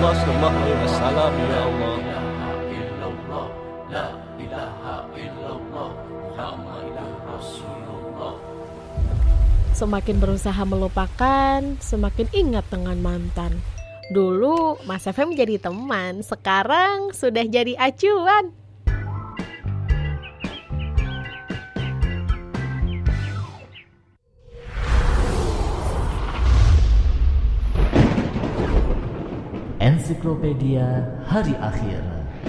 Allah sallallahu alaihi wasallam ya Allah. La ilaha illallah Muhammadur Rasulullah. Semakin berusaha melupakan, semakin ingat dengan mantan. Dulu Mas FM jadi teman, sekarang sudah jadi acuan. Ensiklopedia Hari Akhir.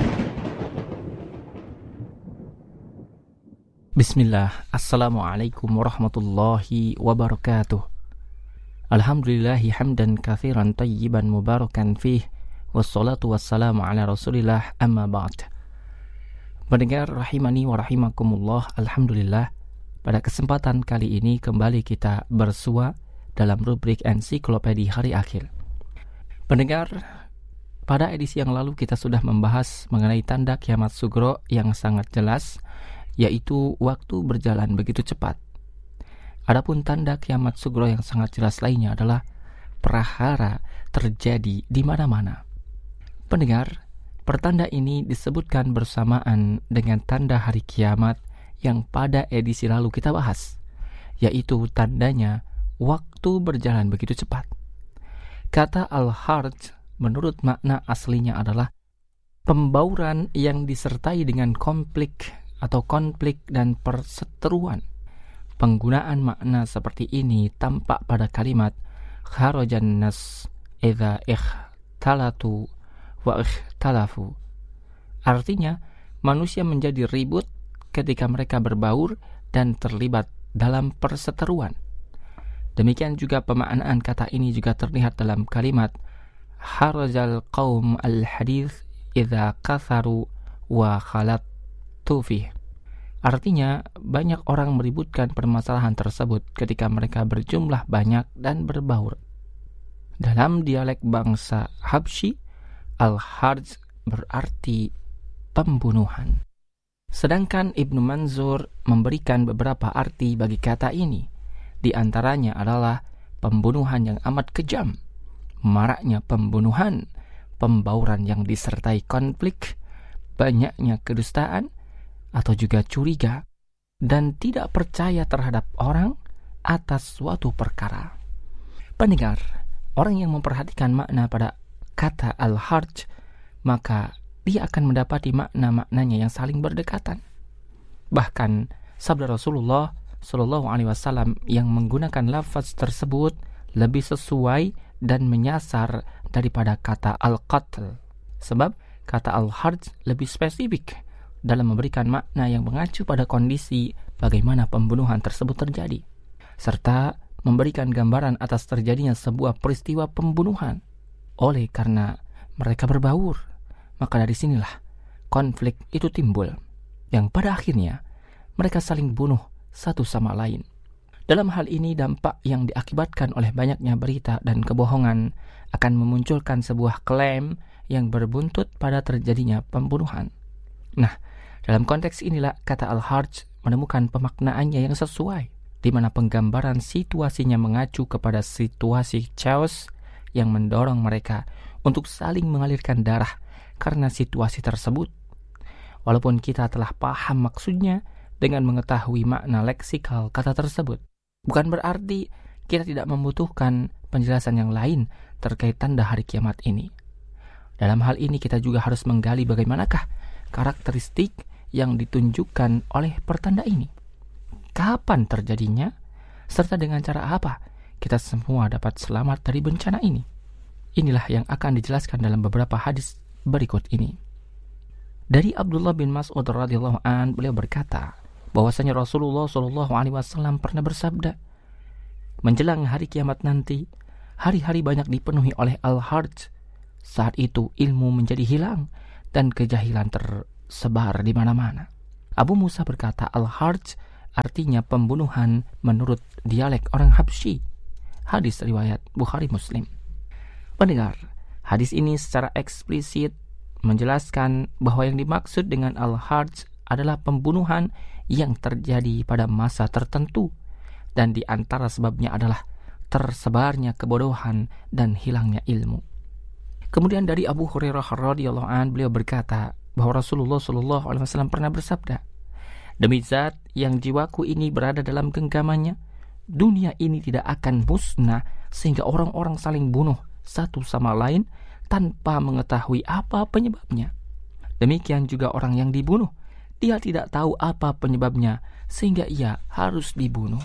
Bismillah, Assalamualaikum warahmatullahi wabarakatuh. Alhamdulillahi hamdan katsiran tayyiban mubarakan fih, wassalatu wassalamu ala rasulillah, amma ba'd. Pendengar rahimani wa rahimakumullah, alhamdulillah, pada kesempatan kali ini kembali kita bersua dalam rubrik Ensiklopedia Hari Akhir. Pendengar, pada edisi yang lalu kita sudah membahas mengenai tanda kiamat sugro yang sangat jelas, yaitu waktu berjalan begitu cepat. Adapun tanda kiamat sugro yang sangat jelas lainnya adalah prahara terjadi di mana-mana. Pendengar, pertanda ini disebutkan bersamaan dengan tanda hari kiamat yang pada edisi lalu kita bahas, yaitu tandanya waktu berjalan begitu cepat. Kata Al-Harj menurut makna aslinya adalah pembauran yang disertai dengan konflik dan perseteruan. Penggunaan makna seperti ini tampak pada kalimat kharajan nas idza ikhtalatu wa ikhtalafu. Artinya, manusia menjadi ribut ketika mereka berbaur dan terlibat dalam perseteruan. Demikian juga pemaknaan kata ini juga terlihat dalam kalimat harajal qaum al-hadith idza katharu wa khalatu fih. Artinya, banyak orang meributkan permasalahan tersebut ketika mereka berjumlah banyak dan berbaur. Dalam dialek bangsa Habsyi, al-harj berarti pembunuhan. Sedangkan Ibnu Manzur memberikan beberapa arti bagi kata ini. Di antaranya adalah pembunuhan yang amat kejam, maraknya pembunuhan, pembauran yang disertai konflik, banyaknya kedustaan, atau juga curiga, dan tidak percaya terhadap orang atas suatu perkara. Pendengar, orang yang memperhatikan makna pada kata al-harj, maka dia akan mendapati makna-maknanya yang saling berdekatan. Bahkan sabda Rasulullah Sallallahu Alaihi Wasallam yang menggunakan lafaz tersebut lebih sesuai dan menyasar daripada kata al-qatl, sebab kata al-harj lebih spesifik dalam memberikan makna yang mengacu pada kondisi bagaimana pembunuhan tersebut terjadi, serta memberikan gambaran atas terjadinya sebuah peristiwa pembunuhan. Oleh karena mereka berbaur, maka dari sinilah konflik itu timbul, yang pada akhirnya mereka saling bunuh satu sama lain. Dalam hal ini, dampak yang diakibatkan oleh banyaknya berita dan kebohongan akan memunculkan sebuah klaim yang berbuntut pada terjadinya pembunuhan. Nah, dalam konteks inilah kata al-harj menemukan pemaknaannya yang sesuai, di mana penggambaran situasinya mengacu kepada situasi chaos yang mendorong mereka untuk saling mengalirkan darah karena situasi tersebut. Walaupun kita telah paham maksudnya dengan mengetahui makna leksikal kata tersebut, bukan berarti kita tidak membutuhkan penjelasan yang lain terkait tanda hari kiamat ini. Dalam hal ini kita juga harus menggali bagaimanakah karakteristik yang ditunjukkan oleh pertanda ini, kapan terjadinya, serta dengan cara apa kita semua dapat selamat dari bencana ini. Inilah yang akan dijelaskan dalam beberapa hadis berikut ini. Dari Abdullah bin Mas'ud radhiyallahu an, beliau berkata bahwasanya Rasulullah Shallallahu Alaihi Wasallam pernah bersabda, menjelang hari kiamat nanti, hari-hari banyak dipenuhi oleh al-harj. Saat itu ilmu menjadi hilang dan kejahilan tersebar di mana-mana. Abu Musa berkata, al-harj artinya pembunuhan menurut dialek orang Habsyi. Hadis riwayat Bukhari Muslim. Pendengar, hadis ini secara eksplisit menjelaskan bahwa yang dimaksud dengan al-harj adalah pembunuhan yang terjadi pada masa tertentu, dan di antara sebabnya adalah tersebarnya kebodohan dan hilangnya ilmu. Kemudian dari Abu Hurairah radhiyallahu anhu, beliau berkata bahwa Rasulullah sallallahu alaihi wasallam pernah bersabda, "Demi zat yang jiwaku ini berada dalam genggamannya, dunia ini tidak akan musnah sehingga orang-orang saling bunuh satu sama lain tanpa mengetahui apa penyebabnya. Demikian juga orang yang dibunuh, dia tidak tahu apa penyebabnya sehingga ia harus dibunuh."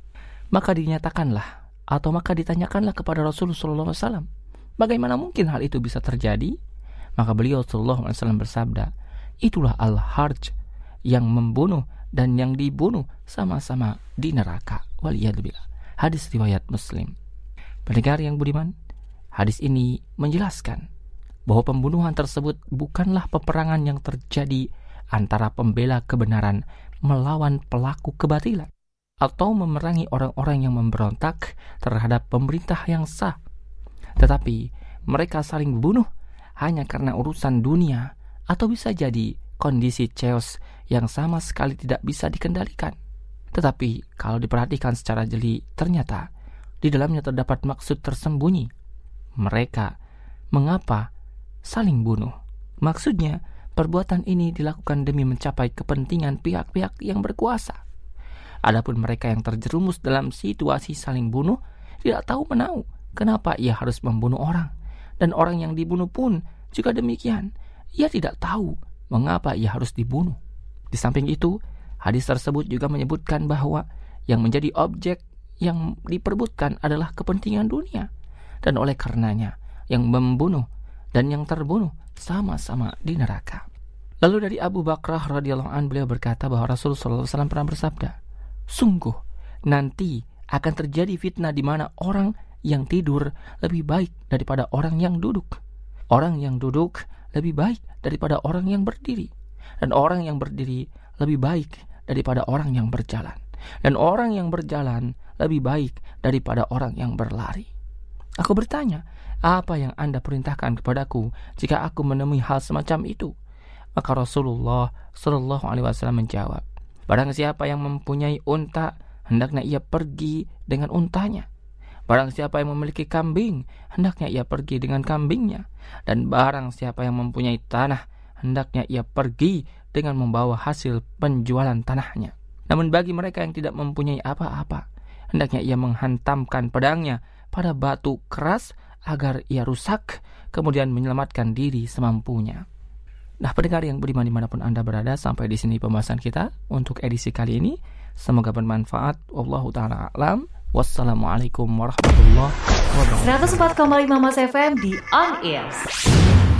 Maka dinyatakanlah atau maka ditanyakanlah kepada Rasulullah sallallahu alaihi wasallam, bagaimana mungkin hal itu bisa terjadi? Maka beliau sallallahu alaihi wasallam bersabda, "Itulah al-harj, yang membunuh dan yang dibunuh sama-sama di neraka." Waliyadzubillah. Hadis riwayat Muslim. Pendengar yang budiman, hadis ini menjelaskan bahwa pembunuhan tersebut bukanlah peperangan yang terjadi antara pembela kebenaran melawan pelaku kebatilan atau memerangi orang-orang yang memberontak terhadap pemerintah yang sah, tetapi mereka saling bunuh hanya karena urusan dunia atau bisa jadi kondisi chaos yang sama sekali tidak bisa dikendalikan. Tetapi kalau diperhatikan secara jeli, ternyata di dalamnya terdapat maksud tersembunyi. Mereka mengapa saling bunuh? Maksudnya, perbuatan ini dilakukan demi mencapai kepentingan pihak-pihak yang berkuasa. Adapun mereka yang terjerumus dalam situasi saling bunuh tidak tahu menahu kenapa ia harus membunuh orang. Dan orang yang dibunuh pun juga demikian. Ia tidak tahu mengapa ia harus dibunuh. Di samping itu, hadis tersebut juga menyebutkan bahwa yang menjadi objek yang diperebutkan adalah kepentingan dunia. Dan oleh karenanya, yang membunuh dan yang terbunuh sama-sama di neraka. Lalu dari Abu Bakrah radhiyallahu anhu, beliau berkata bahwa Rasulullah SAW pernah bersabda, "Sungguh nanti akan terjadi fitnah di mana orang yang tidur lebih baik daripada orang yang duduk. Orang yang duduk lebih baik daripada orang yang berdiri. Dan orang yang berdiri lebih baik daripada orang yang berjalan. Dan orang yang berjalan lebih baik daripada orang yang berlari." Aku bertanya, apa yang Anda perintahkan kepadaku jika aku menemui hal semacam itu? Maka Rasulullah sallallahu alaihi wasallam menjawab, "Barang siapa yang mempunyai unta, hendaknya ia pergi dengan untanya. Barang siapa yang memiliki kambing, hendaknya ia pergi dengan kambingnya. Dan barang siapa yang mempunyai tanah, hendaknya ia pergi dengan membawa hasil penjualan tanahnya. Namun bagi mereka yang tidak mempunyai apa-apa, hendaknya ia menghantamkan pedangnya pada batu keras agar ia rusak, kemudian menyelamatkan diri semampunya." Nah, pendengar yang beriman dimanapun Anda berada, sampai di sini pembahasan kita untuk edisi kali ini. Semoga bermanfaat. Wallahu ta'ala a'lam. Wassalamualaikum warahmatullahi wabarakatuh. 104,5 Mas FM di On Air.